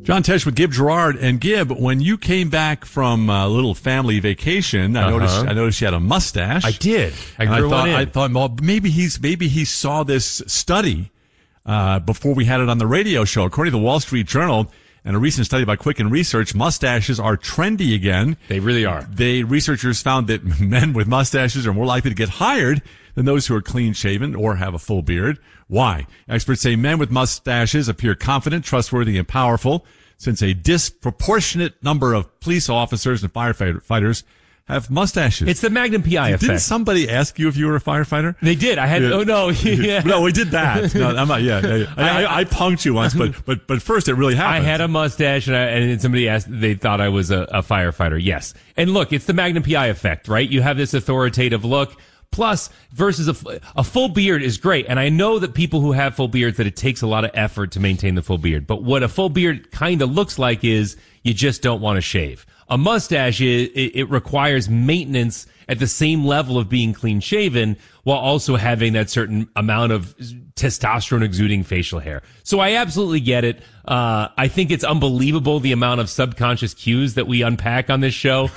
John Tesh with Gib Gerard. And Gib, when you came back from a little family vacation, I noticed you had a mustache. I did. I thought, well, maybe he saw this study before we had it on the radio show. According to the Wall Street Journal and a recent study by Quicken Research, mustaches are trendy again. They really are. Researchers found that men with mustaches are more likely to get hired than those who are clean-shaven or have a full beard. Why? Experts say men with mustaches appear confident, trustworthy, and powerful, since a disproportionate number of police officers and firefighters have mustaches. It's the Magnum PI effect. Didn't somebody ask you if you were a firefighter? They did. I had. Yeah. Oh no. Yeah. No, we did that. No, I'm not. Yeah. I punked you once, but first it really happened. I had a mustache, and somebody asked. They thought I was a firefighter. Yes. And look, it's the Magnum PI effect, right? You have this authoritative look. Plus, versus a full beard is great. And I know that people who have full beards, that it takes a lot of effort to maintain the full beard. But what a full beard kind of looks like is you just don't want to shave. A mustache, it requires maintenance at the same level of being clean shaven while also having that certain amount of testosterone exuding facial hair. So I absolutely get it. I think it's unbelievable the amount of subconscious cues that we unpack on this show.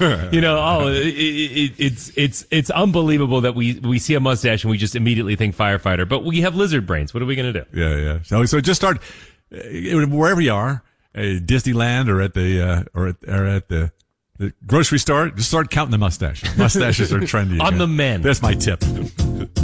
It's unbelievable that we see a mustache and we just immediately think firefighter, but we have lizard brains. What are we going to do? Yeah. So just start wherever you are, Disneyland or at the grocery store. Just start counting the mustaches. Mustaches are trendy. On the men. That's my tip.